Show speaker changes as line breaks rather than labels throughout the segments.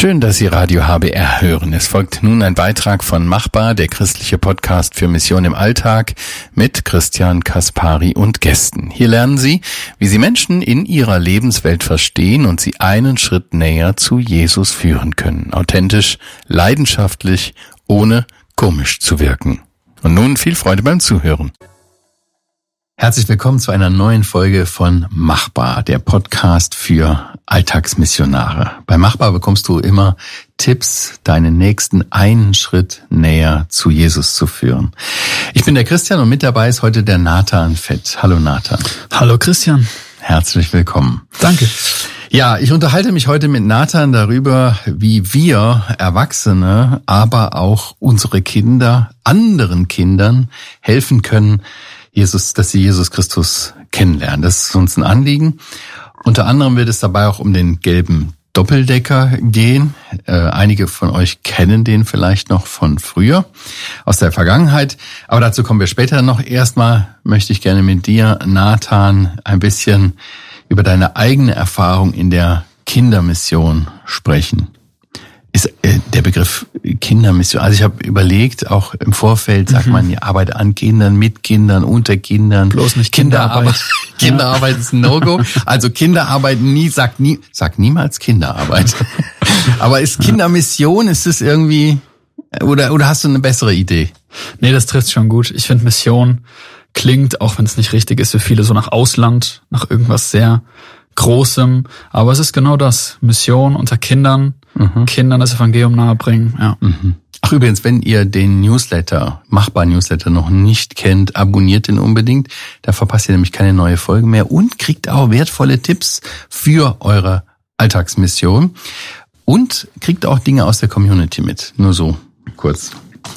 Schön, dass Sie Radio HBR hören. Es folgt nun ein Beitrag von Machbar, der christliche Podcast für Mission im Alltag mit Christian Kaspari und Gästen. Hier lernen Sie, wie Sie Menschen in ihrer Lebenswelt verstehen und sie einen Schritt näher zu Jesus führen können. Authentisch, leidenschaftlich, ohne komisch zu wirken. Und nun viel Freude beim Zuhören. Herzlich willkommen zu einer neuen Folge von Machbar, der Podcast für Alltagsmissionare. Bei Machbar bekommst du immer Tipps, deinen nächsten einen Schritt näher zu Jesus zu führen. Ich bin der Christian und mit dabei ist heute der Nathan Fett. Hallo Nathan.
Hallo Christian.
Herzlich willkommen.
Danke.
Ja, ich unterhalte mich heute mit Nathan darüber, wie wir Erwachsene, aber auch unsere Kinder, anderen Kindern helfen können, dass sie Jesus Christus kennenlernen. Das ist uns ein Anliegen. Unter anderem wird es dabei auch um den gelben Doppeldecker gehen. Einige von euch kennen den vielleicht noch von früher, aus der Vergangenheit. Aber dazu kommen wir später noch. Erstmal möchte ich gerne mit dir, Nathan, ein bisschen über deine eigene Erfahrung in der Kindermission sprechen. Ist der Begriff Kindermission, also ich habe überlegt, auch im Vorfeld sagt man, die Arbeit an Kindern, mit Kindern, unter Kindern.
Bloß nicht Kinderarbeit.
Kinderarbeit ist ein No-Go. Also Kinderarbeit sag niemals Kinderarbeit. Aber ist Kindermission, ist es irgendwie, oder hast du eine bessere Idee?
Nee, das trifft schon gut. Ich finde Mission klingt, auch wenn es nicht richtig ist, für viele so nach Ausland, nach irgendwas sehr Großem. Aber es ist genau das. Mission unter Kindern. Kindern das Evangelium nahebringen, ja.
Ach übrigens, wenn ihr den Newsletter, Machbar-Newsletter noch nicht kennt, abonniert den unbedingt. Da verpasst ihr nämlich keine neue Folge mehr und kriegt auch wertvolle Tipps für eure Alltagsmission und kriegt auch Dinge aus der Community mit. Nur so kurz.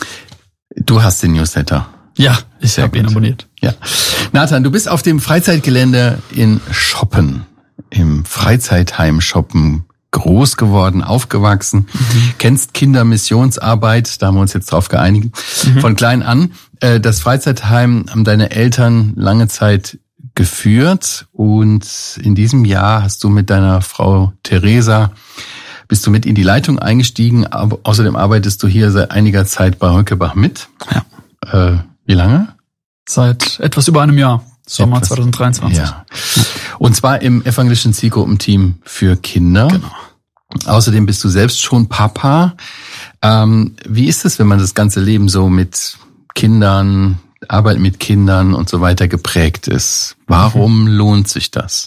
Du hast den Newsletter.
Ja, ich habe ihn abonniert.
Ja. Nathan, du bist auf dem Freizeitgelände in Schoppen, im Freizeitheim Schoppen groß geworden, aufgewachsen, kennst Kindermissionsarbeit, da haben wir uns jetzt drauf geeinigt, von klein an. Das Freizeitheim haben deine Eltern lange Zeit geführt und in diesem Jahr hast du mit deiner Frau Theresa, bist du mit in die Leitung eingestiegen, aber außerdem arbeitest du hier seit einiger Zeit bei Holkebach mit.
Ja.
Wie lange?
Seit etwas über einem Jahr. Sommer 2023.
Ja. Und zwar im evangelischen Zielgruppenteam für Kinder.
Genau.
Außerdem bist du selbst schon Papa. Wie ist es, wenn man das ganze Leben so mit Kindern, Arbeit mit Kindern und so weiter geprägt ist? Warum lohnt sich das?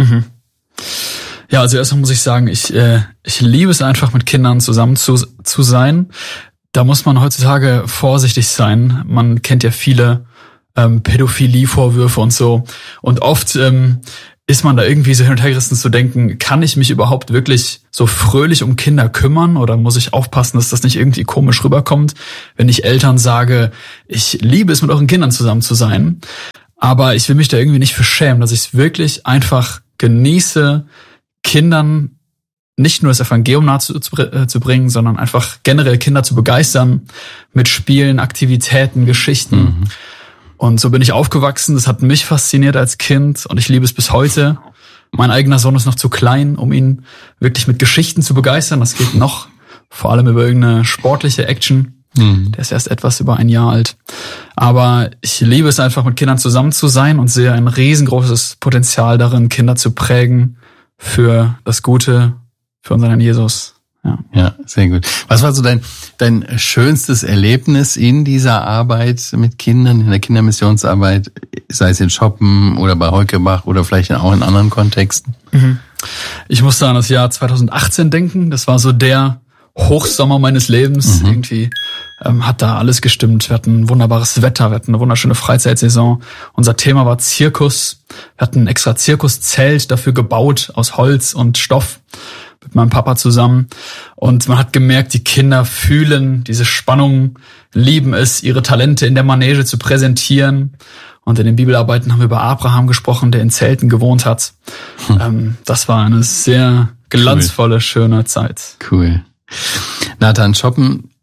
Ja, also erstmal muss ich sagen, ich liebe es einfach, mit Kindern zusammen zu sein. Da muss man heutzutage vorsichtig sein. Man kennt ja viele Pädophilie-Vorwürfe und so. Und oft ist man da irgendwie so hin und her gerissen zu denken, kann ich mich überhaupt wirklich so fröhlich um Kinder kümmern oder muss ich aufpassen, dass das nicht irgendwie komisch rüberkommt, wenn ich Eltern sage, ich liebe es, mit euren Kindern zusammen zu sein, aber ich will mich da irgendwie nicht für schämen, dass ich es wirklich einfach genieße, Kindern nicht nur das Evangelium nahe zu bringen, sondern einfach generell Kinder zu begeistern mit Spielen, Aktivitäten, Geschichten. Und so bin ich aufgewachsen. Das hat mich fasziniert als Kind und ich liebe es bis heute. Mein eigener Sohn ist noch zu klein, um ihn wirklich mit Geschichten zu begeistern. Das geht noch, vor allem über irgendeine sportliche Action. Der ist erst etwas über ein Jahr alt. Aber ich liebe es einfach, mit Kindern zusammen zu sein und sehe ein riesengroßes Potenzial darin, Kinder zu prägen für das Gute, für unseren Herrn Jesus.
Ja, sehr gut. Was war so dein schönstes Erlebnis in dieser Arbeit mit Kindern, in der Kindermissionsarbeit, sei es in Schoppen oder bei Holkebach oder vielleicht auch in anderen Kontexten?
Ich musste an das Jahr 2018 denken. Das war so der Hochsommer meines Lebens. Irgendwie hat da alles gestimmt. Wir hatten wunderbares Wetter, wir hatten eine wunderschöne Freizeitsaison. Unser Thema war Zirkus. Wir hatten ein extra Zirkuszelt dafür gebaut aus Holz und Stoff mit meinem Papa zusammen. Und man hat gemerkt, die Kinder fühlen diese Spannung, lieben es, ihre Talente in der Manege zu präsentieren. Und in den Bibelarbeiten haben wir über Abraham gesprochen, der in Zelten gewohnt hat. Das war eine sehr glanzvolle, schöne Zeit.
Cool. Nathan, Schoppen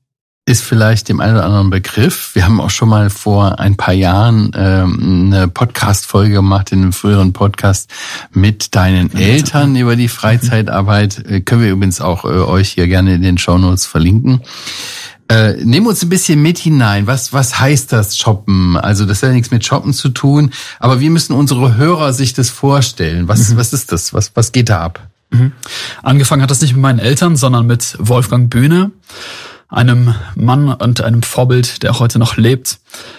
ist vielleicht dem einen oder anderen Begriff. Wir haben auch schon mal vor ein paar Jahren eine Podcast-Folge gemacht, in einem früheren Podcast mit deinen Eltern über die Freizeitarbeit. Können wir übrigens auch euch hier gerne in den Shownotes verlinken. Nehmen uns ein bisschen mit hinein. Was heißt das Shoppen? Also das hat ja nichts mit Shoppen zu tun, aber wie müssen unsere Hörer sich das vorstellen? Was ist das? Was geht da ab?
Angefangen hat das nicht mit meinen Eltern, sondern mit Wolfgang Bühne, einem Mann und einem Vorbild, der auch heute noch lebt.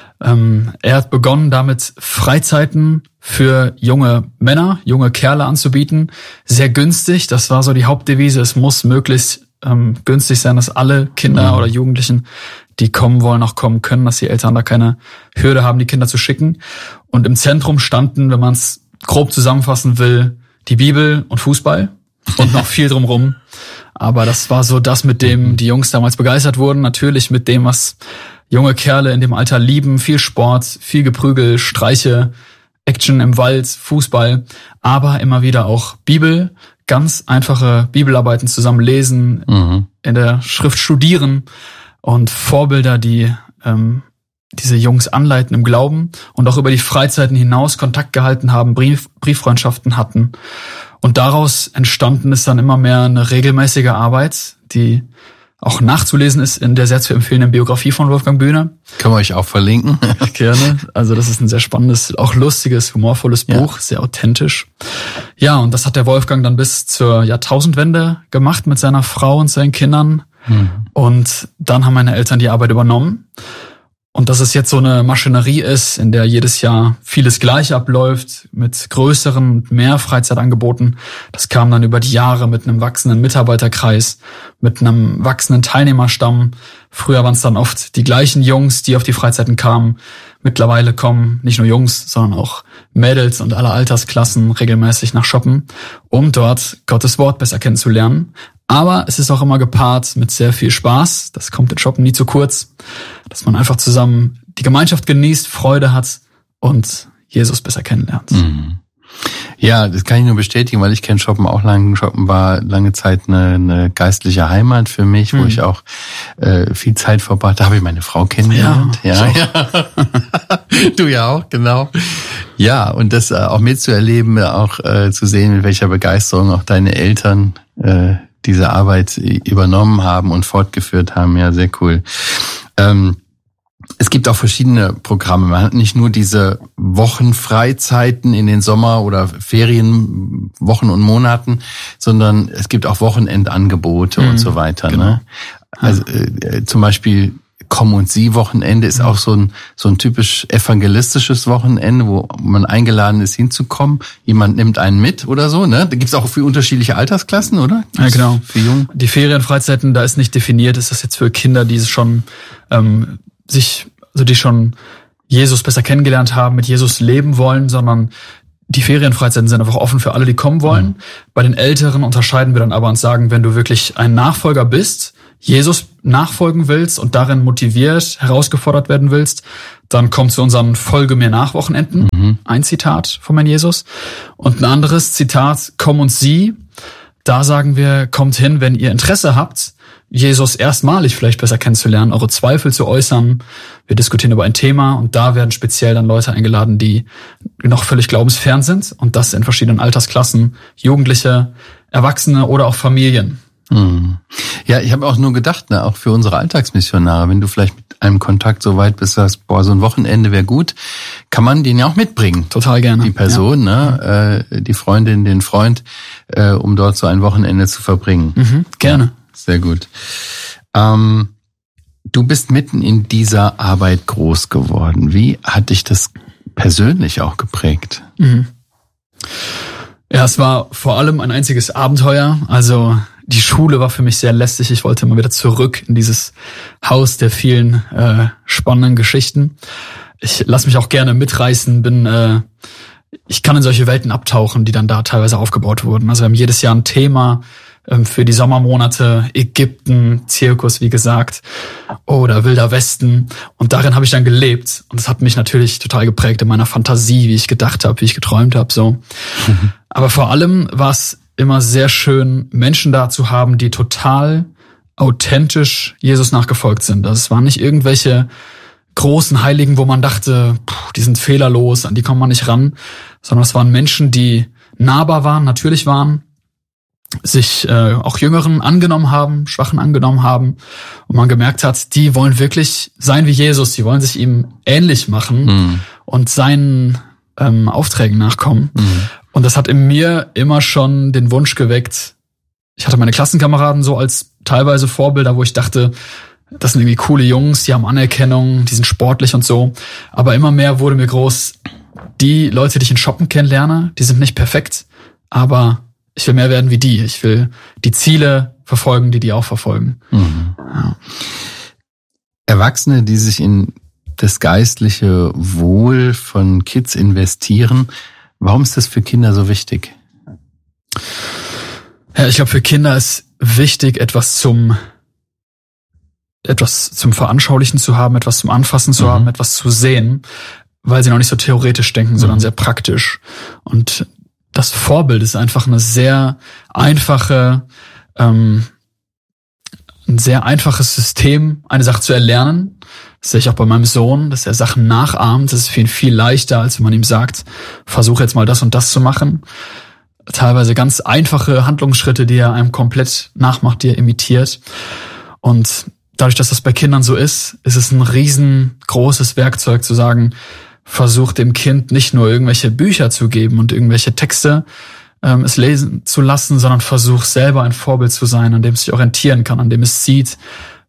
Er hat begonnen, damit Freizeiten für junge Männer, junge Kerle anzubieten. Sehr günstig, das war so die Hauptdevise. Es muss möglichst günstig sein, dass alle Kinder oder Jugendlichen, die kommen wollen, auch kommen können, dass die Eltern da keine Hürde haben, die Kinder zu schicken. Und im Zentrum standen, wenn man es grob zusammenfassen will, die Bibel und Fußball und noch viel drumrum. Aber das war so das, mit dem die Jungs damals begeistert wurden. Natürlich mit dem, was junge Kerle in dem Alter lieben. Viel Sport, viel Geprügel, Streiche, Action im Wald, Fußball. Aber immer wieder auch Bibel, ganz einfache Bibelarbeiten zusammen lesen, in der Schrift studieren und Vorbilder, die diese Jungs anleiten im Glauben und auch über die Freizeiten hinaus Kontakt gehalten haben, Brieffreundschaften hatten. Und daraus entstanden ist dann immer mehr eine regelmäßige Arbeit, die auch nachzulesen ist in der sehr zu empfehlenden Biografie von Wolfgang Bühne.
Können wir euch auch verlinken.
Gerne. Also das ist ein sehr spannendes, auch lustiges, humorvolles Buch, sehr authentisch. Ja, und das hat der Wolfgang dann bis zur Jahrtausendwende gemacht mit seiner Frau und seinen Kindern. Und dann haben meine Eltern die Arbeit übernommen. Und dass es jetzt so eine Maschinerie ist, in der jedes Jahr vieles gleich abläuft, mit größeren, mehr Freizeitangeboten, das kam dann über die Jahre mit einem wachsenden Mitarbeiterkreis, mit einem wachsenden Teilnehmerstamm. Früher waren es dann oft die gleichen Jungs, die auf die Freizeiten kamen. Mittlerweile kommen nicht nur Jungs, sondern auch Mädels und alle Altersklassen regelmäßig nach Shoppen, um dort Gottes Wort besser kennenzulernen. Aber es ist auch immer gepaart mit sehr viel Spaß. Das kommt in Shoppen nie zu kurz. Dass man einfach zusammen die Gemeinschaft genießt, Freude hat und Jesus besser kennenlernt.
Ja, das kann ich nur bestätigen, weil ich kenne Shoppen auch lange. Shoppen war lange Zeit eine geistliche Heimat für mich, wo ich auch viel Zeit verbracht. Da habe ich meine Frau kennengelernt. Ja. Du ja auch, genau. Ja, und das auch mitzuerleben, auch zu sehen, mit welcher Begeisterung auch deine Eltern diese Arbeit übernommen haben und fortgeführt haben. Ja, sehr cool. Es gibt auch verschiedene Programme. Man hat nicht nur diese Wochenfreizeiten in den Sommer- oder Ferienwochen und Monaten, sondern es gibt auch Wochenendangebote und so weiter. Genau. Ne? Also zum Beispiel Komm und Sie Wochenende ist auch so ein typisch evangelistisches Wochenende, wo man eingeladen ist, hinzukommen. Jemand nimmt einen mit oder so, ne? Da gibt's auch für unterschiedliche Altersklassen, oder?
Ja, genau.
Für Jungen.
Die Ferienfreizeiten, da ist nicht definiert, ist das jetzt für Kinder, die schon die schon Jesus besser kennengelernt haben, mit Jesus leben wollen, sondern die Ferienfreizeiten sind einfach offen für alle, die kommen wollen. Bei den Älteren unterscheiden wir dann aber und sagen, wenn du wirklich ein Nachfolger bist, Jesus nachfolgen willst und darin motiviert, herausgefordert werden willst, dann komm zu unseren Folge mir nach Wochenenden. Ein Zitat von mein Jesus. Und ein anderes Zitat, komm und sieh. Da sagen wir, kommt hin, wenn ihr Interesse habt, Jesus erstmalig vielleicht besser kennenzulernen, eure Zweifel zu äußern. Wir diskutieren über ein Thema und da werden speziell dann Leute eingeladen, die noch völlig glaubensfern sind und das in verschiedenen Altersklassen, Jugendliche, Erwachsene oder auch Familien.
Ja, ich habe auch nur gedacht, ne, auch für unsere Alltagsmissionare, wenn du vielleicht mit einem Kontakt so weit bist, sagst, so ein Wochenende wäre gut, kann man den ja auch mitbringen.
Total gerne.
Die Person, ne, die Freundin, den Freund, um dort so ein Wochenende zu verbringen.
Gerne.
Ja, sehr gut. Du bist mitten in dieser Arbeit groß geworden. Wie hat dich das persönlich auch geprägt?
Ja, es war vor allem ein einziges Abenteuer. Also die Schule war für mich sehr lästig. Ich wollte immer wieder zurück in dieses Haus der vielen spannenden Geschichten. Ich lasse mich auch gerne mitreißen, ich kann in solche Welten abtauchen, die dann da teilweise aufgebaut wurden. Also wir haben jedes Jahr ein Thema für die Sommermonate, Ägypten, Zirkus, wie gesagt, oder Wilder Westen. Und darin habe ich dann gelebt. Und das hat mich natürlich total geprägt in meiner Fantasie, wie ich gedacht habe, wie ich geträumt habe. So. Aber vor allem war es immer sehr schön, Menschen da zu haben, die total authentisch Jesus nachgefolgt sind. Das waren nicht irgendwelche großen Heiligen, wo man dachte, die sind fehlerlos, an die kommt man nicht ran, sondern es waren Menschen, die nahbar waren, natürlich waren, sich auch Jüngeren angenommen haben, Schwachen angenommen haben und man gemerkt hat, die wollen wirklich sein wie Jesus, die wollen sich ihm ähnlich machen und seinen Aufträgen nachkommen. Und das hat in mir immer schon den Wunsch geweckt. Ich hatte meine Klassenkameraden so als teilweise Vorbilder, wo ich dachte, das sind irgendwie coole Jungs, die haben Anerkennung, die sind sportlich und so. Aber immer mehr wurde mir groß, die Leute, die ich in Shoppen kennenlerne, die sind nicht perfekt, aber ich will mehr werden wie die. Ich will die Ziele verfolgen, die auch verfolgen. Ja.
Erwachsene, die sich in das geistliche Wohl von Kids investieren, warum ist das für Kinder so wichtig?
Ja, ich glaube, für Kinder ist wichtig, etwas zum Veranschaulichen zu haben, etwas zum Anfassen zu haben, etwas zu sehen, weil sie noch nicht so theoretisch denken, sondern sehr praktisch. Und das Vorbild ist einfach eine sehr einfache, ein sehr einfaches System, eine Sache zu erlernen. Das sehe ich auch bei meinem Sohn, dass er Sachen nachahmt. Das ist für ihn viel leichter, als wenn man ihm sagt, versuche jetzt mal das und das zu machen. Teilweise ganz einfache Handlungsschritte, die er einem komplett nachmacht, die er imitiert. Und dadurch, dass das bei Kindern so ist es ein riesengroßes Werkzeug zu sagen, versuch dem Kind nicht nur irgendwelche Bücher zu geben und irgendwelche Texte es lesen zu lassen, sondern versuch selber ein Vorbild zu sein, an dem es sich orientieren kann, an dem es sieht,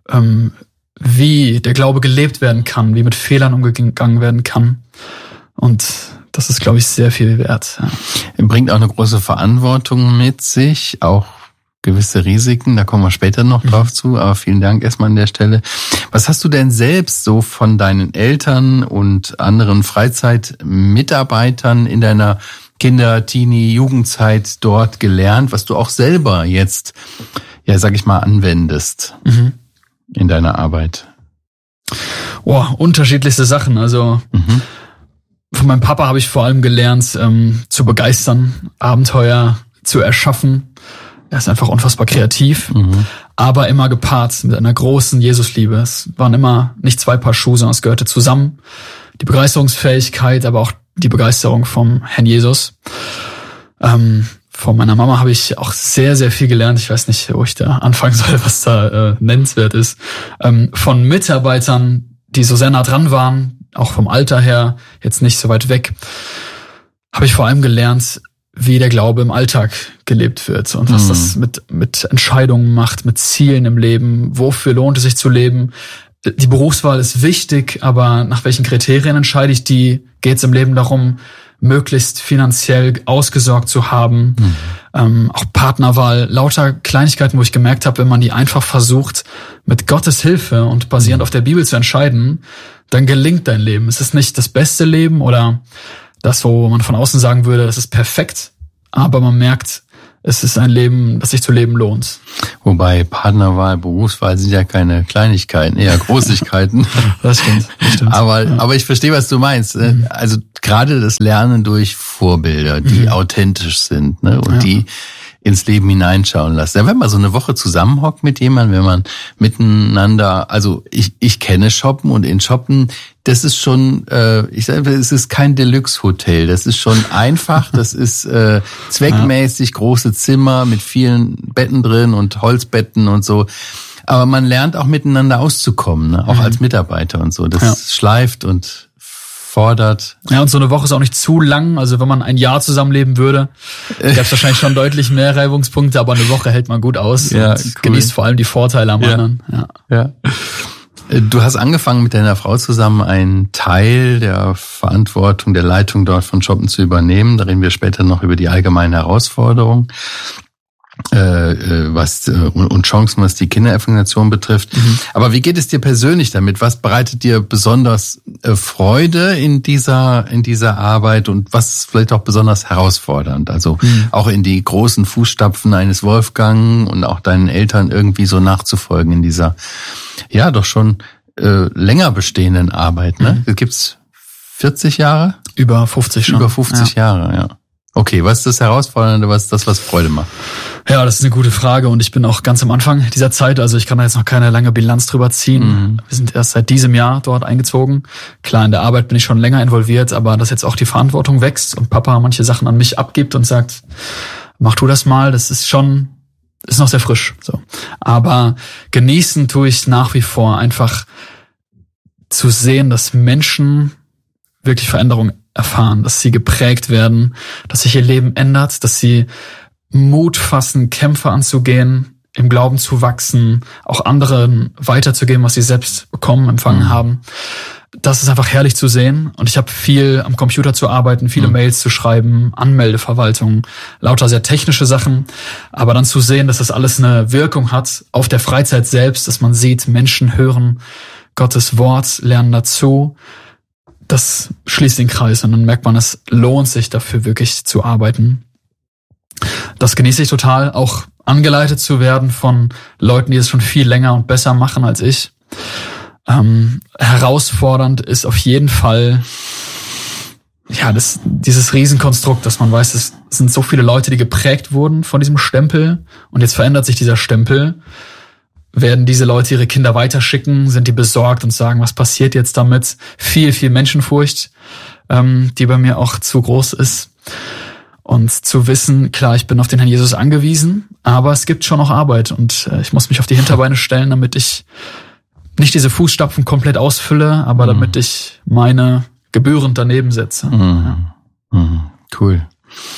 wie der Glaube gelebt werden kann, wie mit Fehlern umgegangen werden kann. Und das ist, glaube ich, sehr viel wert. Ja.
Bringt auch eine große Verantwortung mit sich, auch gewisse Risiken, da kommen wir später noch drauf zu, aber vielen Dank erstmal an der Stelle. Was hast du denn selbst so von deinen Eltern und anderen Freizeitmitarbeitern in deiner Kinder-, Teenie-, Jugendzeit dort gelernt, was du auch selber jetzt, ja, sag ich mal, anwendest in deiner Arbeit?
Unterschiedlichste Sachen. Also von meinem Papa habe ich vor allem gelernt, zu begeistern, Abenteuer zu erschaffen. Er ist einfach unfassbar kreativ, aber immer gepaart mit einer großen Jesusliebe. Es waren immer nicht zwei Paar Schuhe, sondern es gehörte zusammen. Die Begeisterungsfähigkeit, aber auch die Begeisterung vom Herrn Jesus. Von meiner Mama habe ich auch sehr, sehr viel gelernt. Ich weiß nicht, wo ich da anfangen soll, was da nennenswert ist. Von Mitarbeitern, die so sehr nah dran waren, auch vom Alter her, jetzt nicht so weit weg, habe ich vor allem gelernt, wie der Glaube im Alltag gelebt wird und was das mit Entscheidungen macht, mit Zielen im Leben, wofür lohnt es sich zu leben. Die Berufswahl ist wichtig, aber nach welchen Kriterien entscheide ich die? Geht es im Leben darum, möglichst finanziell ausgesorgt zu haben? Auch Partnerwahl, lauter Kleinigkeiten, wo ich gemerkt habe, wenn man die einfach versucht, mit Gottes Hilfe und basierend auf der Bibel zu entscheiden, dann gelingt dein Leben. Es ist nicht das beste Leben oder das, wo man von außen sagen würde, das ist perfekt, aber man merkt, es ist ein Leben, das sich zu leben lohnt.
Wobei Partnerwahl, Berufswahl sind ja keine Kleinigkeiten, eher Großigkeiten.
Das stimmt.
Aber ich verstehe, was du meinst. Also gerade das Lernen durch Vorbilder, die authentisch sind, ne, und die ins Leben hineinschauen lassen. Ja, wenn man so eine Woche zusammenhockt mit jemandem, wenn man miteinander, also ich kenne Shoppen und in Shoppen, das ist schon, ich sage, es ist kein Deluxe-Hotel, das ist schon einfach, das ist zweckmäßig, große Zimmer mit vielen Betten drin und Holzbetten und so. Aber man lernt auch miteinander auszukommen, ne? Auch als Mitarbeiter und so. Das schleift und fordert.
Ja, und so eine Woche ist auch nicht zu lang. Also wenn man ein Jahr zusammenleben würde, gäbe es wahrscheinlich schon deutlich mehr Reibungspunkte, aber eine Woche hält man gut aus und genießt vor allem die Vorteile am anderen.
Ja. Du hast angefangen, mit deiner Frau zusammen einen Teil der Verantwortung, der Leitung dort von Shoppen zu übernehmen. Da reden wir später noch über die allgemeinen Herausforderungen und Chancen, was die Kinderevangelisation betrifft. Aber wie geht es dir persönlich damit? Was bereitet dir besonders Freude in dieser Arbeit und was ist vielleicht auch besonders herausfordernd? Also auch in die großen Fußstapfen eines Wolfgang und auch deinen Eltern irgendwie so nachzufolgen in dieser, ja, doch schon länger bestehenden Arbeit, ne? Gibt's 40 Jahre?
Über 50 schon.
Über 50 Jahre, ja. Okay, was ist das Herausfordernde, was ist das, was Freude macht?
Ja, das ist eine gute Frage und ich bin auch ganz am Anfang dieser Zeit, also ich kann da jetzt noch keine lange Bilanz drüber ziehen. Wir sind erst seit diesem Jahr dort eingezogen. Klar, in der Arbeit bin ich schon länger involviert, aber dass jetzt auch die Verantwortung wächst und Papa manche Sachen an mich abgibt und sagt, mach du das mal, das ist noch sehr frisch. So. Aber genießen tue ich nach wie vor, einfach zu sehen, dass Menschen wirklich Veränderung erfahren, dass sie geprägt werden, dass sich ihr Leben ändert, dass sie Mut fassen, Kämpfe anzugehen, im Glauben zu wachsen, auch anderen weiterzugeben, was sie selbst bekommen, empfangen haben. Das ist einfach herrlich zu sehen. Und ich habe viel am Computer zu arbeiten, viele Mails zu schreiben, Anmeldeverwaltung, lauter sehr technische Sachen. Aber dann zu sehen, dass das alles eine Wirkung hat auf der Freizeit selbst, dass man sieht, Menschen hören Gottes Wort, lernen dazu. Das schließt den Kreis und dann merkt man, es lohnt sich dafür wirklich zu arbeiten. Das genieße ich total, auch angeleitet zu werden von Leuten, die es schon viel länger und besser machen als ich. Herausfordernd ist auf jeden Fall dieses Riesenkonstrukt, dass man weiß, es sind so viele Leute, die geprägt wurden von diesem Stempel und jetzt verändert sich dieser Stempel. Werden diese Leute ihre Kinder weiterschicken? Sind die besorgt und sagen, was passiert jetzt damit? Viel, viel Menschenfurcht, die bei mir auch zu groß ist. Und zu wissen, klar, ich bin auf den Herrn Jesus angewiesen, aber es gibt schon noch Arbeit und ich muss mich auf die Hinterbeine stellen, damit ich nicht diese Fußstapfen komplett ausfülle, aber damit ich meine gebührend daneben setze.
Cool.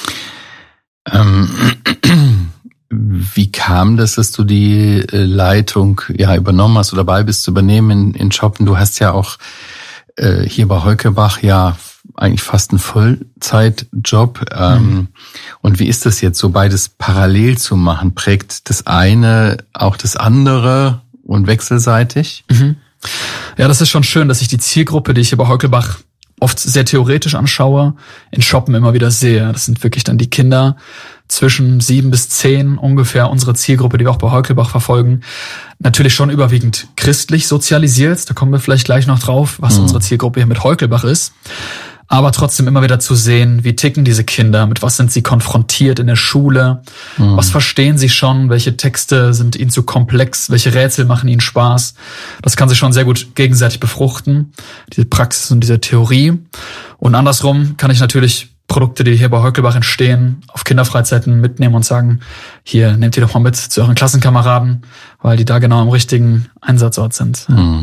Wie kam das, dass du die Leitung übernommen hast oder dabei bist zu übernehmen in Schoppen? Du hast ja auch hier bei Heukelbach eigentlich fast einen Vollzeitjob. Und wie ist das jetzt, so beides parallel zu machen? Prägt das eine auch das andere und wechselseitig?
Ja, das ist schon schön, dass ich die Zielgruppe, die ich hier bei Heukelbach oft sehr theoretisch anschaue, in Schoppen immer wieder sehe. Das sind wirklich dann die Kinder zwischen 7 bis 10 ungefähr, unsere Zielgruppe, die wir auch bei Heukelbach verfolgen. Natürlich schon überwiegend christlich sozialisiert. Da kommen wir vielleicht gleich noch drauf, was unsere Zielgruppe hier mit Heukelbach ist. Aber trotzdem immer wieder zu sehen, wie ticken diese Kinder, mit was sind sie konfrontiert in der Schule, was verstehen sie schon, welche Texte sind ihnen zu komplex, welche Rätsel machen ihnen Spaß. Das kann sich schon sehr gut gegenseitig befruchten, diese Praxis und diese Theorie. Und andersrum kann ich natürlich Produkte, die hier bei Heukelbach entstehen, auf Kinderfreizeiten mitnehmen und sagen, hier, nehmt ihr doch mal mit zu euren Klassenkameraden, weil die da genau am richtigen Einsatzort sind.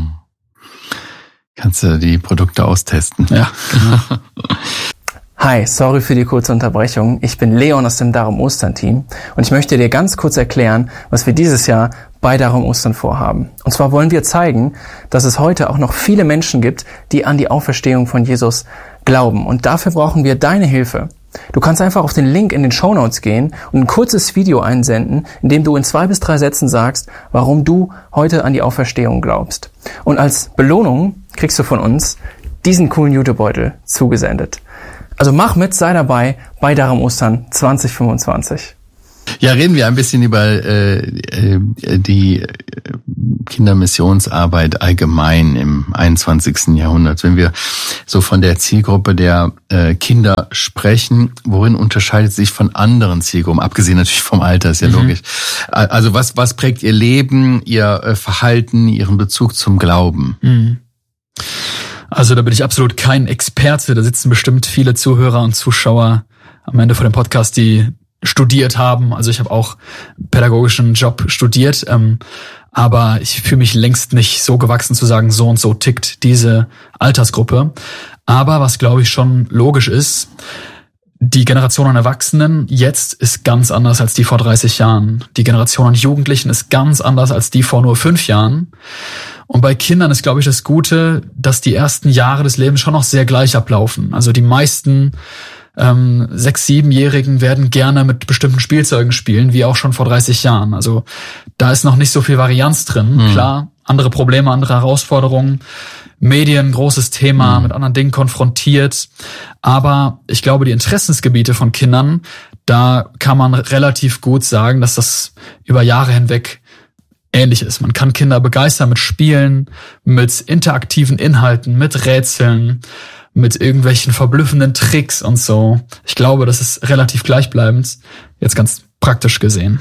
Kannst du die Produkte austesten?
Ja, genau.
Hi, sorry für die kurze Unterbrechung. Ich bin Leon aus dem Darum Ostern Team und ich möchte dir ganz kurz erklären, was wir dieses Jahr bei Darum Ostern vorhaben. Und zwar wollen wir zeigen, dass es heute auch noch viele Menschen gibt, die an die Auferstehung von Jesus glauben. Und dafür brauchen wir deine Hilfe. Du kannst einfach auf den Link in den Shownotes gehen und ein kurzes Video einsenden, in dem du in 2 bis 3 Sätzen sagst, warum du heute an die Auferstehung glaubst. Und als Belohnung kriegst du von uns diesen coolen Jutebeutel zugesendet. Also mach mit, sei dabei bei Darum Ostern 2025.
Ja, reden wir ein bisschen über die Kindermissionsarbeit allgemein im 21. Jahrhundert. Wenn wir so von der Zielgruppe der Kinder sprechen, worin unterscheidet sich von anderen Zielgruppen, abgesehen natürlich vom Alter, ist ja logisch. Also was prägt ihr Leben, ihr Verhalten, ihren Bezug zum Glauben?
Also da bin ich absolut kein Experte. Da sitzen bestimmt viele Zuhörer und Zuschauer am Ende von dem Podcast, die studiert haben. Also ich habe auch pädagogischen Job studiert, aber ich fühle mich längst nicht so gewachsen zu sagen, so und so tickt diese Altersgruppe. Aber was, glaube ich, schon logisch ist, die Generation an Erwachsenen jetzt ist ganz anders als die vor 30 Jahren. Die Generation an Jugendlichen ist ganz anders als die vor nur 5 Jahren. Und bei Kindern ist, glaube ich, das Gute, dass die ersten Jahre des Lebens schon noch sehr gleich ablaufen. Also die meisten 6-, 7-Jährigen werden gerne mit bestimmten Spielzeugen spielen, wie auch schon vor 30 Jahren. Also da ist noch nicht so viel Varianz drin. Klar, andere Probleme, andere Herausforderungen. Medien, großes Thema, mit anderen Dingen konfrontiert. Aber ich glaube, die Interessensgebiete von Kindern, da kann man relativ gut sagen, dass das über Jahre hinweg ähnlich ist. Man kann Kinder begeistern mit Spielen, mit interaktiven Inhalten, mit Rätseln, mit irgendwelchen verblüffenden Tricks und so. Ich glaube, das ist relativ gleichbleibend, jetzt ganz praktisch gesehen.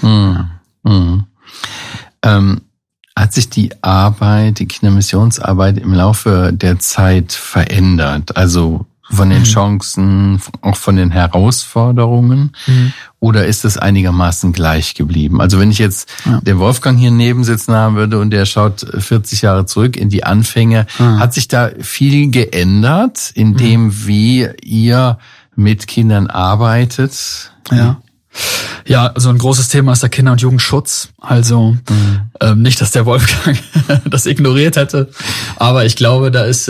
Hat sich die Kindermissionsarbeit im Laufe der Zeit verändert? Also von den Chancen, auch von den Herausforderungen? Oder ist es einigermaßen gleich geblieben? Also wenn ich jetzt den Wolfgang hier neben sitzen haben würde und der schaut 40 Jahre zurück in die Anfänge, hat sich da viel geändert in dem, wie ihr mit Kindern arbeitet?
Ja, also ein großes Thema ist der Kinder- und Jugendschutz. Also nicht, dass der Wolfgang das ignoriert hätte, aber ich glaube, da ist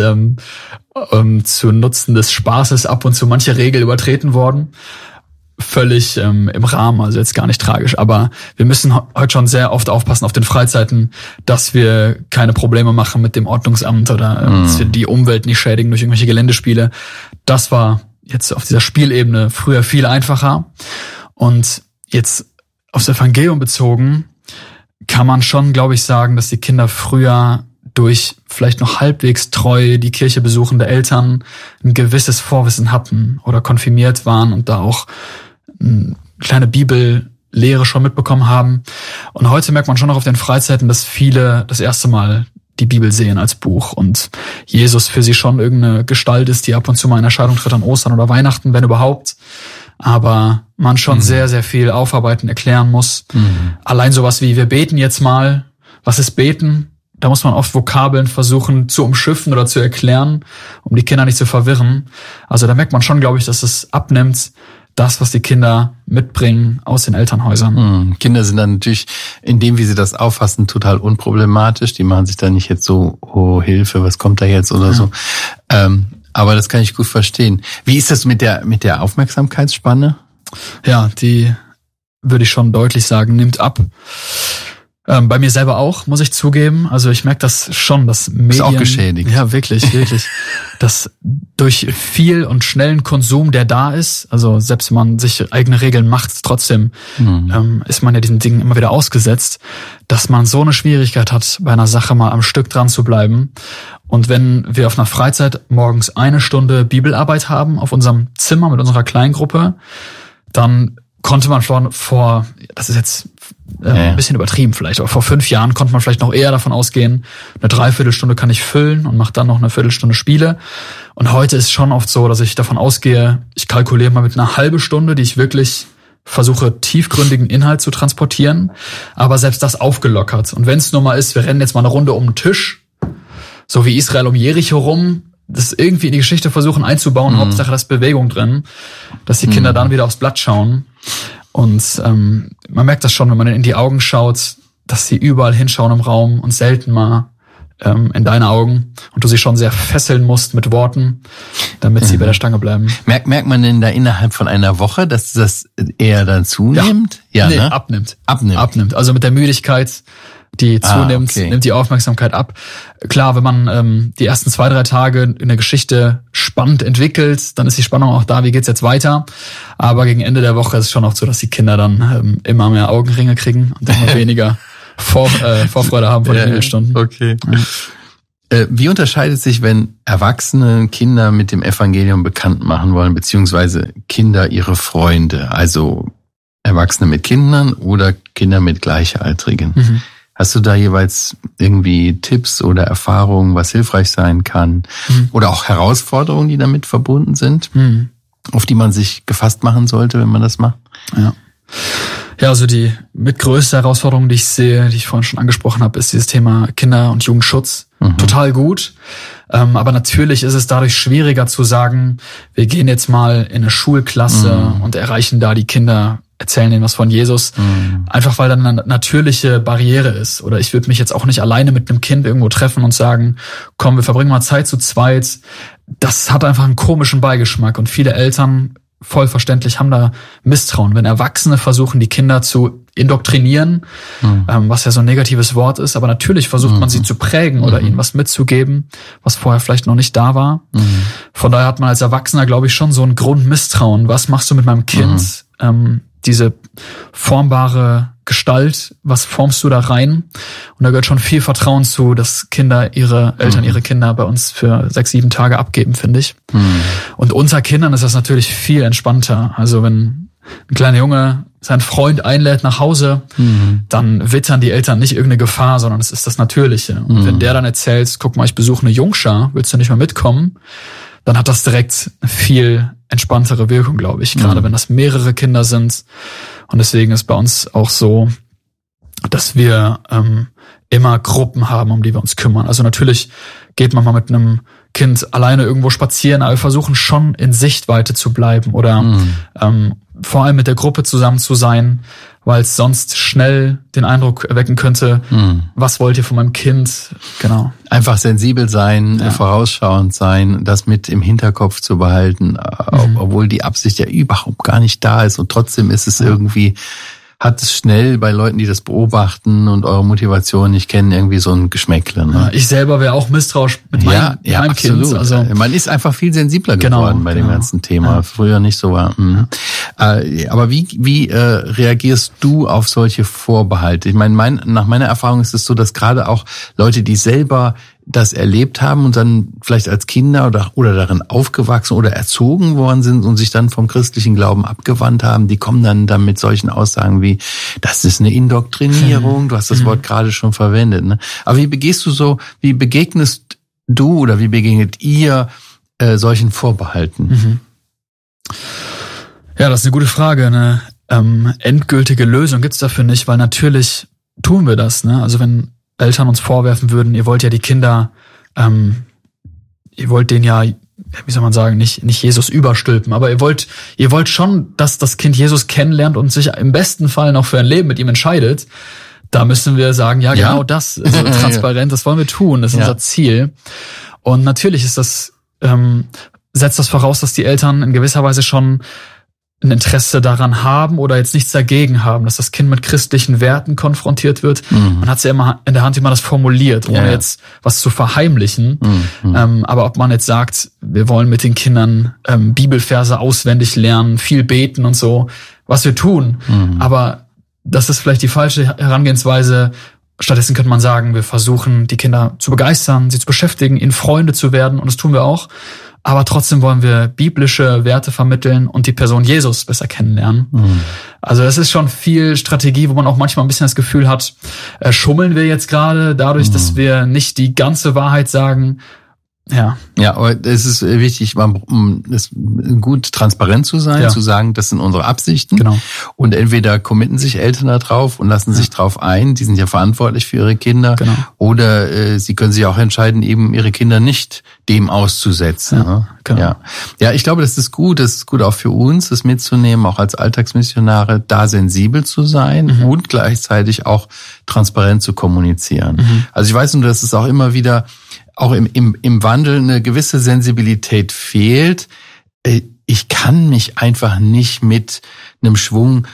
zu Nutzen des Spaßes ab und zu manche Regel übertreten worden. Völlig im Rahmen, also jetzt gar nicht tragisch. Aber wir müssen heute schon sehr oft aufpassen auf den Freizeiten, dass wir keine Probleme machen mit dem Ordnungsamt oder dass wir die Umwelt nicht schädigen durch irgendwelche Geländespiele. Das war jetzt auf dieser Spielebene früher viel einfacher. Und jetzt aufs Evangelium bezogen kann man schon, glaube ich, sagen, dass die Kinder früher durch vielleicht noch halbwegs treu die Kirche besuchende Eltern ein gewisses Vorwissen hatten oder konfirmiert waren und da auch eine kleine Bibellehre schon mitbekommen haben. Und heute merkt man schon noch auf den Freizeiten, dass viele das erste Mal die Bibel sehen als Buch und Jesus für sie schon irgendeine Gestalt ist, die ab und zu mal in Erscheinung tritt an Ostern oder Weihnachten, wenn überhaupt. Aber man schon sehr, sehr viel aufarbeiten, erklären muss. Allein sowas wie, wir beten jetzt mal. Was ist beten? Da muss man oft Vokabeln versuchen zu umschiffen oder zu erklären, um die Kinder nicht zu verwirren. Also da merkt man schon, glaube ich, dass es abnimmt, das, was die Kinder mitbringen aus den Elternhäusern.
Kinder sind dann natürlich, in dem, wie sie das auffassen, total unproblematisch. Die machen sich da nicht jetzt so, oh Hilfe, was kommt da jetzt oder so. Aber das kann ich gut verstehen. Wie ist das mit der Aufmerksamkeitsspanne?
Ja, die würde ich schon deutlich sagen, nimmt ab. Bei mir selber auch, muss ich zugeben. Also ich merke das schon, dass Medien...
Ist auch geschädigt.
Ja, wirklich, wirklich. Dass durch viel und schnellen Konsum, der da ist, also selbst wenn man sich eigene Regeln macht, trotzdem ist man ja diesen Dingen immer wieder ausgesetzt, dass man so eine Schwierigkeit hat, bei einer Sache mal am Stück dran zu bleiben. Und wenn wir auf einer Freizeit morgens 1 Stunde Bibelarbeit haben, auf unserem Zimmer mit unserer Kleingruppe, dann konnte man vor das ist jetzt ein bisschen übertrieben vielleicht, aber vor 5 Jahren konnte man vielleicht noch eher davon ausgehen, eine Dreiviertelstunde kann ich füllen und mache dann noch eine Viertelstunde Spiele. Und heute ist schon oft so, dass ich davon ausgehe, ich kalkuliere mal mit einer halben Stunde, die ich wirklich versuche, tiefgründigen Inhalt zu transportieren, aber selbst das aufgelockert. Und wenn es nur mal ist, wir rennen jetzt mal eine Runde um den Tisch, so wie Israel um Jericho rum, das irgendwie in die Geschichte versuchen einzubauen, Hauptsache da ist Bewegung drin, dass die Kinder dann wieder aufs Blatt schauen. Und man merkt das schon, wenn man in die Augen schaut, dass sie überall hinschauen im Raum und selten mal in deine Augen und du sie schon sehr fesseln musst mit Worten, damit sie bei der Stange bleiben.
Merkt man denn da innerhalb von einer Woche, dass das eher dann zunimmt?
Ja, nee,
ne?
Abnimmt. Also mit der Müdigkeit, die zunimmt, nimmt die Aufmerksamkeit ab. Klar, wenn man die ersten 2-3 Tage in der Geschichte spannend entwickelt, dann ist die Spannung auch da, wie geht's jetzt weiter. Aber gegen Ende der Woche ist es schon oft so, dass die Kinder dann immer mehr Augenringe kriegen und immer weniger Vorfreude haben vor den Bibelstunden.
Okay. Ja. Wie unterscheidet sich, wenn Erwachsene Kinder mit dem Evangelium bekannt machen wollen, beziehungsweise Kinder ihre Freunde, also Erwachsene mit Kindern oder Kinder mit Gleichaltrigen? Hast du da jeweils irgendwie Tipps oder Erfahrungen, was hilfreich sein kann? Oder auch Herausforderungen, die damit verbunden sind, auf die man sich gefasst machen sollte, wenn man das macht?
Ja, also die mitgrößte Herausforderung, die ich sehe, die ich vorhin schon angesprochen habe, ist dieses Thema Kinder- und Jugendschutz. Total gut. Aber natürlich ist es dadurch schwieriger zu sagen, wir gehen jetzt mal in eine Schulklasse und erreichen da die Kinder, erzählen denen was von Jesus. Einfach weil dann eine natürliche Barriere ist. Oder ich würde mich jetzt auch nicht alleine mit einem Kind irgendwo treffen und sagen, komm, wir verbringen mal Zeit zu zweit. Das hat einfach einen komischen Beigeschmack. Und viele Eltern, voll verständlich, haben da Misstrauen. Wenn Erwachsene versuchen, die Kinder zu indoktrinieren, was ja so ein negatives Wort ist, aber natürlich versucht man sie zu prägen oder ihnen was mitzugeben, was vorher vielleicht noch nicht da war. Von daher hat man als Erwachsener, glaube ich, schon so ein Grundmisstrauen. Was machst du mit meinem Kind? Diese formbare Gestalt, was formst du da rein? Und da gehört schon viel Vertrauen zu, dass Eltern ihre Kinder bei uns für 6-7 Tage abgeben, finde ich. Und unter Kindern ist das natürlich viel entspannter. Also wenn ein kleiner Junge seinen Freund einlädt nach Hause, dann wittern die Eltern nicht irgendeine Gefahr, sondern es ist das Natürliche. Und wenn der dann erzählt, guck mal, ich besuche eine Jungschar, willst du nicht mal mitkommen? Dann hat das direkt eine viel entspanntere Wirkung, glaube ich. Gerade wenn das mehrere Kinder sind. Und deswegen ist bei uns auch so, dass wir immer Gruppen haben, um die wir uns kümmern. Also natürlich geht man mal mit einem Kind alleine irgendwo spazieren, aber wir versuchen schon in Sichtweite zu bleiben oder vor allem mit der Gruppe zusammen zu sein, weil es sonst schnell den Eindruck erwecken könnte, was wollt ihr von meinem Kind? Genau.
Einfach sensibel sein, vorausschauend sein, das mit im Hinterkopf zu behalten, obwohl die Absicht ja überhaupt gar nicht da ist und trotzdem ist es irgendwie, hat es schnell bei Leuten, die das beobachten und eure Motivation nicht kennen, irgendwie so ein Geschmäckle. Ne?
Ja, ich selber wäre auch misstrauisch mit meinem
absolut.
Kind. Also
man ist einfach viel sensibler geworden bei dem ganzen Thema. Früher nicht so war. Aber wie reagierst du auf solche Vorbehalte? Ich meine, nach meiner Erfahrung ist es so, dass gerade auch Leute, die selber das erlebt haben und dann vielleicht als Kinder oder darin aufgewachsen oder erzogen worden sind und sich dann vom christlichen Glauben abgewandt haben, die kommen dann mit solchen Aussagen wie, das ist eine Indoktrinierung, du hast das Wort gerade schon verwendet. Ne? Aber wie begegnest du oder wie begegnet ihr solchen Vorbehalten?
Ja, das ist eine gute Frage. Eine endgültige Lösung gibt's dafür nicht, weil natürlich tun wir das. Ne? Also wenn Eltern uns vorwerfen würden, ihr wollt ja die Kinder, ihr wollt denen ja, wie soll man sagen, nicht Jesus überstülpen, aber ihr wollt schon, dass das Kind Jesus kennenlernt und sich im besten Fall noch für ein Leben mit ihm entscheidet. Da müssen wir sagen, ja, genau das, also transparent, das wollen wir tun, das ist unser Ziel. Und natürlich ist das, setzt das voraus, dass die Eltern in gewisser Weise schon ein Interesse daran haben oder jetzt nichts dagegen haben, dass das Kind mit christlichen Werten konfrontiert wird. Man hat es ja immer in der Hand, wie man das formuliert, ohne jetzt was zu verheimlichen. Aber ob man jetzt sagt, wir wollen mit den Kindern Bibelverse auswendig lernen, viel beten und so, was wir tun. Aber das ist vielleicht die falsche Herangehensweise. Stattdessen könnte man sagen, wir versuchen, die Kinder zu begeistern, sie zu beschäftigen, ihnen Freunde zu werden. Und das tun wir auch. Aber trotzdem wollen wir biblische Werte vermitteln und die Person Jesus besser kennenlernen. Also das ist schon viel Strategie, wo man auch manchmal ein bisschen das Gefühl hat, schummeln wir jetzt gerade dadurch, dass wir nicht die ganze Wahrheit sagen. Ja,
aber es ist wichtig, es gut transparent zu sein, zu sagen, das sind unsere Absichten.
Genau.
Und entweder committen sich Eltern da drauf und lassen sich drauf ein, die sind ja verantwortlich für ihre Kinder.
Genau.
Oder sie können sich auch entscheiden, eben ihre Kinder nicht dem auszusetzen. Ne?
Genau.
Ja, ich glaube, das ist gut auch für uns, das mitzunehmen, auch als Alltagsmissionare, da sensibel zu sein und gleichzeitig auch transparent zu kommunizieren. Also ich weiß nur, dass es auch immer wieder auch im Wandel eine gewisse Sensibilität fehlt. Ich kann mich einfach nicht mit einem Schwung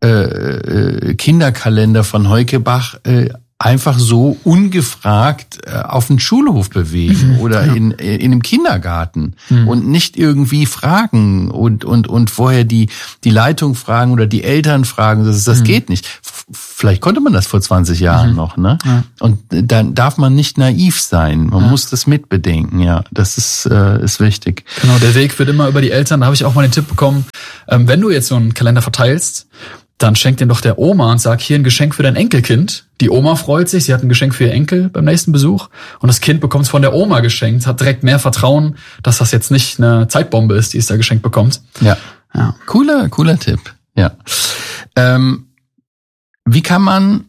Kinderkalender von Heukebach einfach so ungefragt auf den Schulhof bewegen oder in einem Kindergarten und nicht irgendwie fragen und vorher die Leitung fragen oder die Eltern fragen. Das geht nicht. Vielleicht konnte man das vor 20 Jahren noch, ne? Ja. Und dann darf man nicht naiv sein. Man muss das mitbedenken, ja. Das ist wichtig.
Genau, der Weg wird immer über die Eltern. Da habe ich auch mal den Tipp bekommen, wenn du jetzt so einen Kalender verteilst, dann schenk den doch der Oma und sag, hier ein Geschenk für dein Enkelkind. Die Oma freut sich, sie hat ein Geschenk für ihr Enkel beim nächsten Besuch und das Kind bekommt es von der Oma geschenkt, hat direkt mehr Vertrauen, dass das jetzt nicht eine Zeitbombe ist, die es da geschenkt bekommt.
Ja. Cooler Tipp. Ja. Wie kann man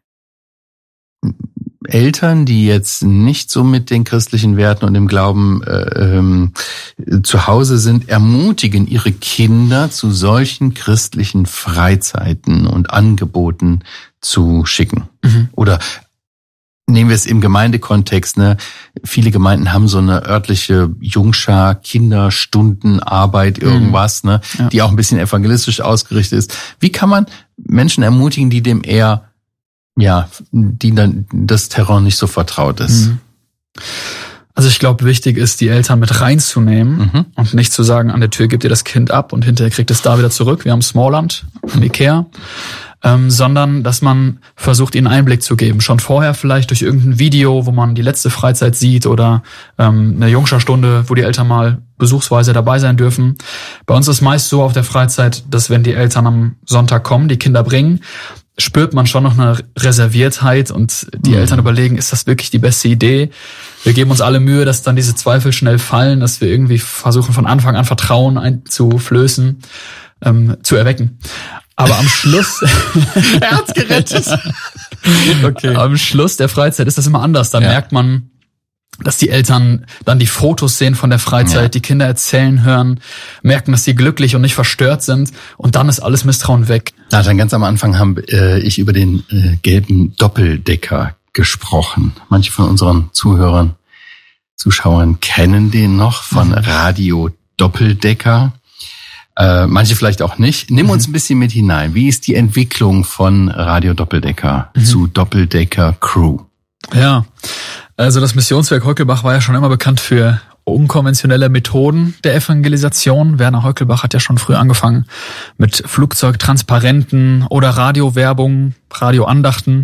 Eltern, die jetzt nicht so mit den christlichen Werten und dem Glauben zu Hause sind, ermutigen, ihre Kinder zu solchen christlichen Freizeiten und Angeboten zu schicken? Oder nehmen wir es im Gemeindekontext, ne? Viele Gemeinden haben so eine örtliche Jungschar, Kinderstundenarbeit, irgendwas, ne? Ja. Die auch ein bisschen evangelistisch ausgerichtet ist. Wie kann man Menschen ermutigen, die dem eher, die dann das Terrain nicht so vertraut ist?
Also ich glaube, wichtig ist, die Eltern mit reinzunehmen und nicht zu sagen, an der Tür gebt ihr das Kind ab und hinterher kriegt es da wieder zurück. Wir haben Smallland im Ikea. sondern dass man versucht, ihnen Einblick zu geben. Schon vorher vielleicht durch irgendein Video, wo man die letzte Freizeit sieht oder eine Jungscherstunde, wo die Eltern mal besuchsweise dabei sein dürfen. Bei uns ist meist so auf der Freizeit, dass wenn die Eltern am Sonntag kommen, die Kinder bringen, spürt man schon noch eine Reserviertheit und die Eltern überlegen, ist das wirklich die beste Idee? Wir geben uns alle Mühe, dass dann diese Zweifel schnell fallen, dass wir irgendwie versuchen von Anfang an Vertrauen einzuflößen, zu erwecken. Aber am Schluss...
Er hat's gerettet.
Okay. Am Schluss der Freizeit ist das immer anders. Dann merkt man, dass die Eltern dann die Fotos sehen von der Freizeit, die Kinder erzählen hören, merken, dass sie glücklich und nicht verstört sind und dann ist alles Misstrauen weg.
Na, dann ganz am Anfang habe ich über den gelben Doppeldecker gesprochen. Manche von unseren Zuschauern kennen den noch von Radio Doppeldecker. Manche vielleicht auch nicht. Nimm uns ein bisschen mit hinein. Wie ist die Entwicklung von Radio Doppeldecker zu Doppeldecker Crew?
Ja, also das Missionswerk Heukelbach war ja schon immer bekannt für unkonventionelle Methoden der Evangelisation. Werner Heukelbach hat ja schon früh angefangen mit Flugzeugtransparenten oder Radiowerbung, Radioandachten.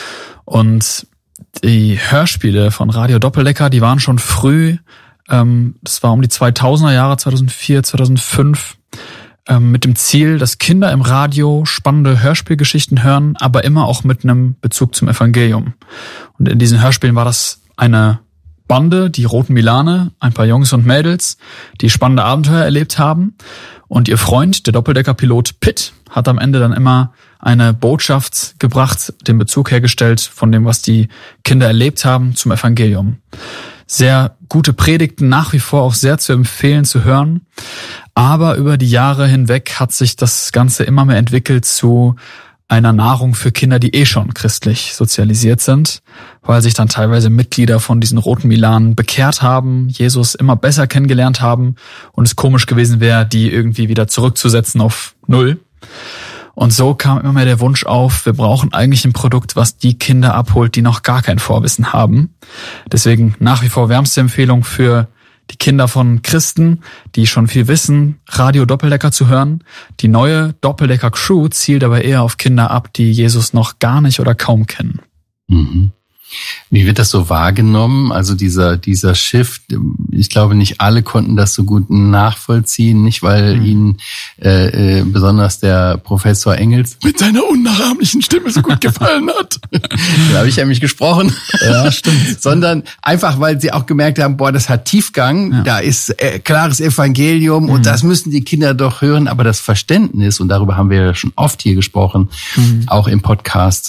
Und die Hörspiele von Radio Doppeldecker, die waren schon früh, das war um die 2000er Jahre, 2004, 2005, mit dem Ziel, dass Kinder im Radio spannende Hörspielgeschichten hören, aber immer auch mit einem Bezug zum Evangelium. Und in diesen Hörspielen war das eine Bande, die Roten Milane, ein paar Jungs und Mädels, die spannende Abenteuer erlebt haben. Und ihr Freund, der Doppeldecker-Pilot Pitt, hat am Ende dann immer eine Botschaft gebracht, den Bezug hergestellt von dem, was die Kinder erlebt haben, zum Evangelium. Sehr gute Predigten, nach wie vor auch sehr zu empfehlen zu hören. Aber über die Jahre hinweg hat sich das Ganze immer mehr entwickelt zu einer Nahrung für Kinder, die schon christlich sozialisiert sind, weil sich dann teilweise Mitglieder von diesen Roten Milanen bekehrt haben, Jesus immer besser kennengelernt haben und es komisch gewesen wäre, die irgendwie wieder zurückzusetzen auf Null. Und so kam immer mehr der Wunsch auf, wir brauchen eigentlich ein Produkt, was die Kinder abholt, die noch gar kein Vorwissen haben. Deswegen nach wie vor wärmste Empfehlung für die Kinder von Christen, die schon viel wissen, Radio Doppeldecker zu hören. Die neue Doppeldecker Crew zielt aber eher auf Kinder ab, die Jesus noch gar nicht oder kaum kennen.
Mhm. Wie wird das so wahrgenommen? Also dieser Shift, ich glaube, nicht alle konnten das so gut nachvollziehen, nicht weil ihnen besonders der Professor Engels mit seiner unnachahmlichen Stimme so gut gefallen hat. Da habe ich ja mich gesprochen.
Ja, stimmt.
Sondern einfach, weil sie auch gemerkt haben, boah, das hat Tiefgang, da ist klares Evangelium und das müssen die Kinder doch hören. Aber das Verständnis, und darüber haben wir ja schon oft hier gesprochen, auch im Podcast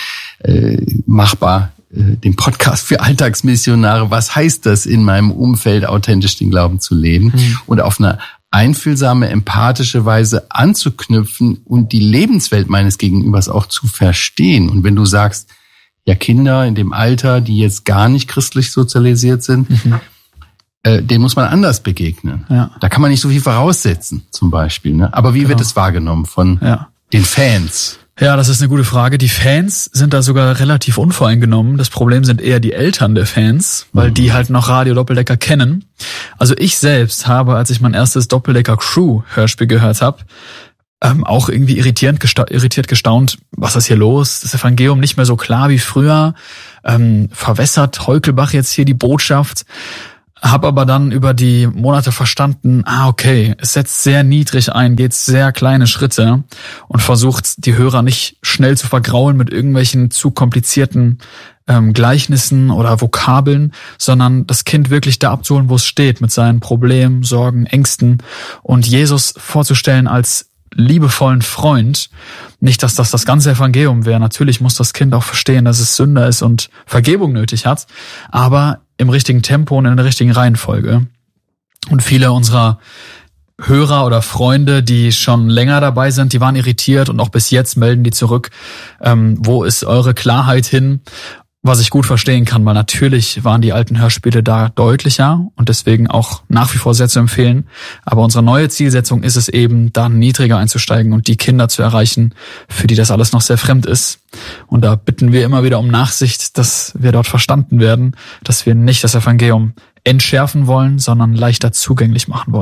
machbar, den Podcast für Alltagsmissionare. Was heißt das, in meinem Umfeld authentisch den Glauben zu leben und auf eine einfühlsame, empathische Weise anzuknüpfen und die Lebenswelt meines Gegenübers auch zu verstehen? Und wenn du sagst, ja, Kinder in dem Alter, die jetzt gar nicht christlich sozialisiert sind, denen muss man anders begegnen. Ja. Da kann man nicht so viel voraussetzen, zum Beispiel. Ne? Aber wie wird es wahrgenommen von den Fans?
Ja, das ist eine gute Frage. Die Fans sind da sogar relativ unvoreingenommen. Das Problem sind eher die Eltern der Fans, weil die halt noch Radio Doppeldecker kennen. Also ich selbst habe, als ich mein erstes Doppeldecker Crew Hörspiel gehört habe, auch irgendwie irritiert gestaunt, was ist hier los? Das Evangelium nicht mehr so klar wie früher. Verwässert Heukelbach jetzt hier die Botschaft? Hab aber dann über die Monate verstanden, okay, es setzt sehr niedrig ein, geht sehr kleine Schritte und versucht, die Hörer nicht schnell zu vergraulen mit irgendwelchen zu komplizierten Gleichnissen oder Vokabeln, sondern das Kind wirklich da abzuholen, wo es steht, mit seinen Problemen, Sorgen, Ängsten und Jesus vorzustellen als liebevollen Freund. Nicht, dass das ganze Evangelium wäre. Natürlich muss das Kind auch verstehen, dass es Sünder ist und Vergebung nötig hat, aber im richtigen Tempo und in der richtigen Reihenfolge. Und viele unserer Hörer oder Freunde, die schon länger dabei sind, die waren irritiert und auch bis jetzt melden die zurück, wo ist eure Klarheit hin? Was ich gut verstehen kann, weil natürlich waren die alten Hörspiele da deutlicher und deswegen auch nach wie vor sehr zu empfehlen. Aber unsere neue Zielsetzung ist es eben, da niedriger einzusteigen und die Kinder zu erreichen, für die das alles noch sehr fremd ist. Und da bitten wir immer wieder um Nachsicht, dass wir dort verstanden werden, dass wir nicht das Evangelium entschärfen wollen, sondern leichter zugänglich machen wollen.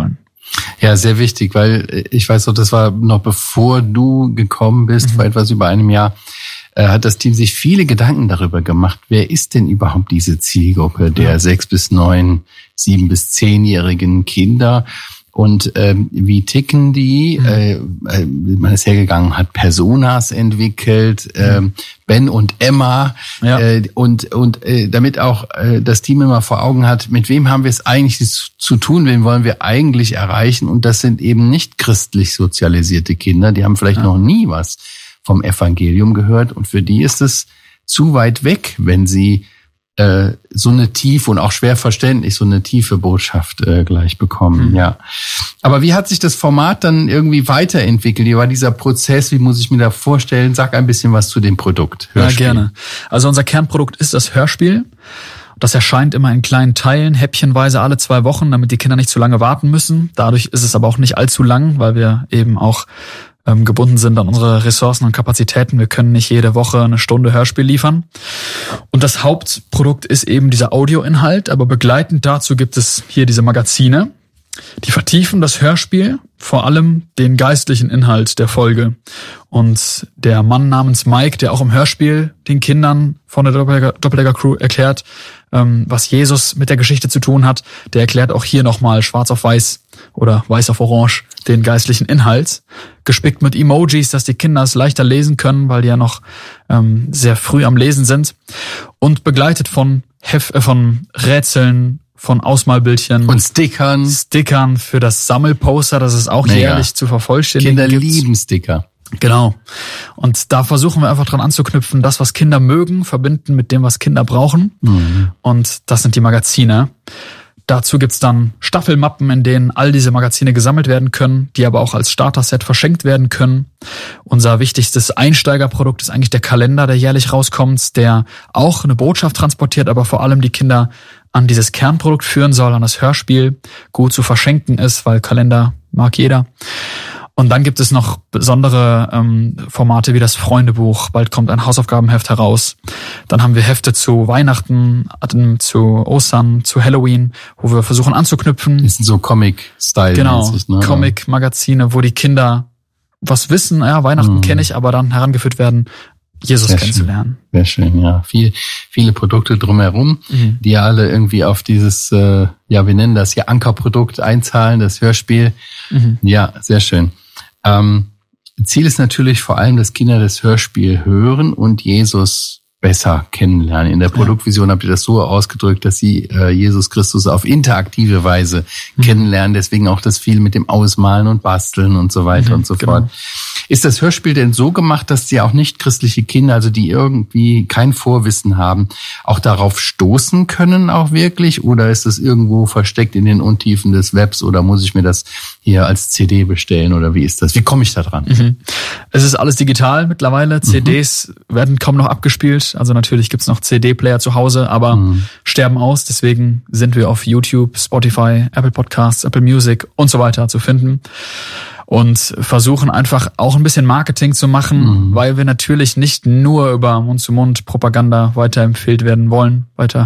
Ja, sehr wichtig, weil ich weiß noch, das war noch bevor du gekommen bist, vor etwas über einem Jahr, hat das Team sich viele Gedanken darüber gemacht, wer ist denn überhaupt diese Zielgruppe der 6 bis 9, 7 bis 10-jährigen Kinder und wie ticken die? Man ist hergegangen, hat Personas entwickelt, Ben und Emma und damit auch das Team immer vor Augen hat, mit wem haben wir es eigentlich zu tun, wen wollen wir eigentlich erreichen, und das sind eben nicht christlich sozialisierte Kinder, die haben vielleicht noch nie was vom Evangelium gehört, und für die ist es zu weit weg, wenn sie so eine tiefe und auch schwer verständlich so eine tiefe Botschaft gleich bekommen. Ja. Aber wie hat sich das Format dann irgendwie weiterentwickelt? Wie war dieser Prozess? Wie muss ich mir da vorstellen? Sag ein bisschen was zu dem Produkt.
Hörspiel. Ja, gerne. Also unser Kernprodukt ist das Hörspiel. Das erscheint immer in kleinen Teilen, häppchenweise alle 2 Wochen, damit die Kinder nicht zu lange warten müssen. Dadurch ist es aber auch nicht allzu lang, weil wir eben auch gebunden sind an unsere Ressourcen und Kapazitäten. Wir können nicht jede Woche eine Stunde Hörspiel liefern. Und das Hauptprodukt ist eben dieser Audioinhalt, aber begleitend dazu gibt es hier diese Magazine, die vertiefen das Hörspiel, vor allem den geistlichen Inhalt der Folge. Und der Mann namens Mike, der auch im Hörspiel den Kindern von der Doppeldecker-Crew erklärt, was Jesus mit der Geschichte zu tun hat, der erklärt auch hier nochmal schwarz auf weiß oder weiß auf orange den geistlichen Inhalt, gespickt mit Emojis, dass die Kinder es leichter lesen können, weil die ja noch sehr früh am Lesen sind, und begleitet von Rätseln, von Ausmalbildchen
und Stickern
für das Sammelposter, das es auch jährlich zu vervollständigen
gibt.
Kinder
lieben Sticker.
Genau. Und da versuchen wir einfach dran anzuknüpfen, das, was Kinder mögen, verbinden mit dem, was Kinder brauchen. Und das sind die Magazine. Dazu gibt's dann Staffelmappen, in denen all diese Magazine gesammelt werden können, die aber auch als Starter-Set verschenkt werden können. Unser wichtigstes Einsteigerprodukt ist eigentlich der Kalender, der jährlich rauskommt, der auch eine Botschaft transportiert, aber vor allem die Kinder an dieses Kernprodukt führen soll, an das Hörspiel, gut zu verschenken ist, weil Kalender mag jeder. Und dann gibt es noch besondere Formate wie das Freundebuch. Bald kommt ein Hausaufgabenheft heraus. Dann haben wir Hefte zu Weihnachten, zu Ostern, zu Halloween, wo wir versuchen anzuknüpfen.
Das sind so Comic-Style.
Genau, Comic-Magazine, wo die Kinder was wissen. Ja, Weihnachten kenne ich, aber dann herangeführt werden, Jesus kennenzulernen.
Sehr schön, ja. Viele Produkte drumherum, die alle irgendwie auf dieses, wir nennen das hier Ankerprodukt einzahlen, das Hörspiel. Ja, sehr schön. Ziel ist natürlich vor allem, dass Kinder das Hörspiel hören und Jesus besser kennenlernen. In der Produktvision habt ihr das so ausgedrückt, dass sie Jesus Christus auf interaktive Weise kennenlernen. Deswegen auch das viel mit dem Ausmalen und Basteln und so weiter und so fort. Ist das Hörspiel denn so gemacht, dass die auch nicht christliche Kinder, also die irgendwie kein Vorwissen haben, auch darauf stoßen können auch wirklich? Oder ist das irgendwo versteckt in den Untiefen des Webs, oder muss ich mir das hier als CD bestellen, oder wie ist das? Wie komme ich da dran?
Es ist alles digital mittlerweile. CDs werden kaum noch abgespielt. Also natürlich gibt's noch CD-Player zu Hause, aber sterben aus. Deswegen sind wir auf YouTube, Spotify, Apple Podcasts, Apple Music und so weiter zu finden. Und versuchen einfach auch ein bisschen Marketing zu machen, weil wir natürlich nicht nur über Mund-zu-Mund-Propaganda weiterempfehlt werden wollen,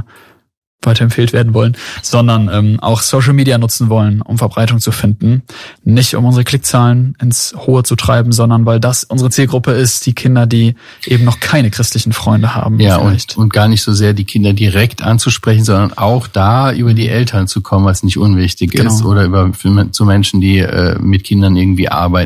sondern auch Social Media nutzen wollen, um Verbreitung zu finden. Nicht um unsere Klickzahlen ins Hohe zu treiben, sondern weil das unsere Zielgruppe ist, die Kinder, die eben noch keine christlichen Freunde haben.
Ja, und gar nicht so sehr die Kinder direkt anzusprechen, sondern auch da über die Eltern zu kommen, was nicht unwichtig ist, oder zu Menschen, die mit Kindern irgendwie arbeiten.